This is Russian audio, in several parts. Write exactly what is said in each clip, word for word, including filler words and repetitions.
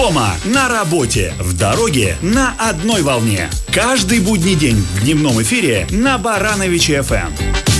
Дома, на работе, в дороге, на одной волне. Каждый будний день в дневном эфире на Барановичи эф эм.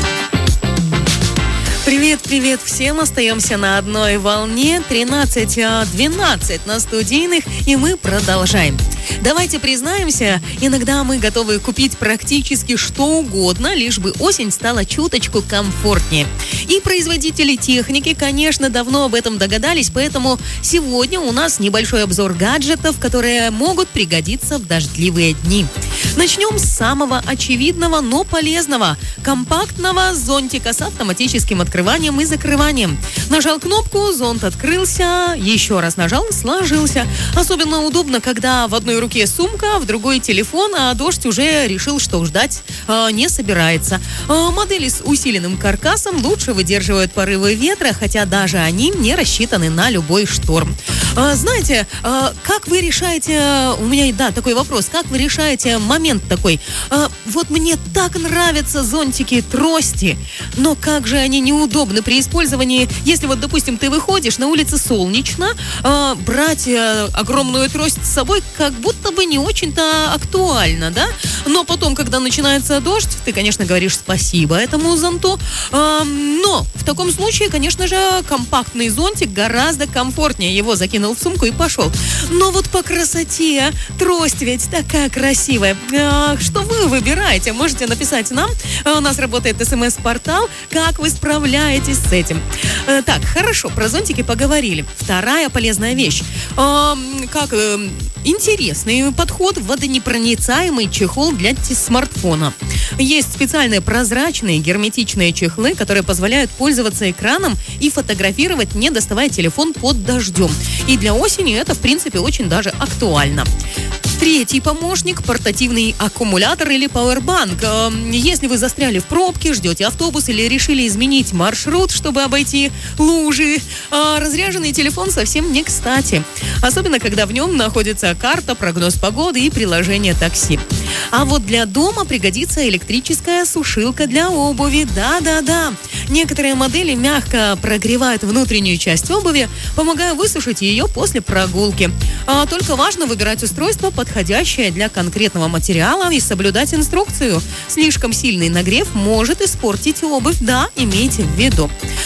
Привет-привет всем, остаемся на одной волне, тринадцать двенадцать на студийных, и мы продолжаем. Давайте признаемся, иногда мы готовы купить практически что угодно, лишь бы осень стала чуточку комфортнее. И производители техники, конечно, давно об этом догадались, поэтому сегодня у нас небольшой обзор гаджетов, которые могут пригодиться в дождливые дни. Начнем с самого очевидного, но полезного – компактного зонтика с автоматическим открыванием и закрыванием. Нажал кнопку, зонт открылся, еще раз нажал, сложился. Особенно удобно, когда в одной руке сумка, в другой телефон, а дождь уже решил, что ждать э, не собирается. Э, модели с усиленным каркасом лучше выдерживают порывы ветра, хотя даже они не рассчитаны на любой шторм. Э, знаете, э, как вы решаете, у меня, да, такой вопрос, как вы решаете момент такой, э, вот мне так нравятся зонтики-трости, но как же они неудобны при использовании, если вот, допустим, ты выходишь, на улице солнечно, э, брать э, огромную трость с собой как будто бы не очень-то актуально, да? Но потом, когда начинается дождь, ты, конечно, говоришь спасибо этому зонту, э, но в таком случае, конечно же, компактный зонтик гораздо комфортнее. Его закинул в сумку и пошел. Но вот по красоте, трость ведь такая красивая. Э, что вы выбираете? Можете написать нам. У нас работает смс-портал. Как вы справляетесь с этим? Э, так, хорошо, про зонтики поговорили. Вторая полезная вещь. Э, как... Э, Интересный подход – водонепроницаемый чехол для смартфона. Есть специальные прозрачные герметичные чехлы, которые позволяют пользоваться экраном и фотографировать, не доставая телефон под дождем. И для осени это, в принципе, очень даже актуально. Третий помощник – портативный аккумулятор или пауэрбанк. Если вы застряли в пробке, ждете автобус или решили изменить маршрут, чтобы обойти лужи, разряженный телефон совсем не кстати. Особенно, когда в нем находится карта, прогноз погоды и приложение такси. А вот для дома пригодится электрическая сушилка для обуви. Да-да-да. Некоторые модели мягко прогревают внутреннюю часть обуви, помогая высушить ее после прогулки. А только важно выбирать устройство, подходящее для конкретного материала, и соблюдать инструкцию. Слишком сильный нагрев может испортить обувь. Да, имейте в виду.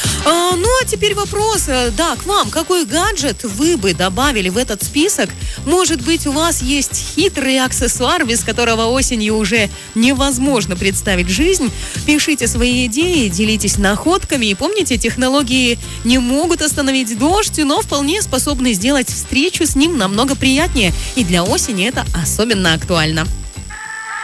А, ну, а теперь вопрос, да, к вам. Какой гаджет вы бы добавили в этот список? Может быть, у вас есть хитрый аксессуар, без которого осенью уже невозможно представить жизнь? Пишите свои идеи, делитесь находками. И помните, технологии не могут остановить дождь, но вполне способны сделать встречу с ним намного приятнее. И для осени это особенно актуально.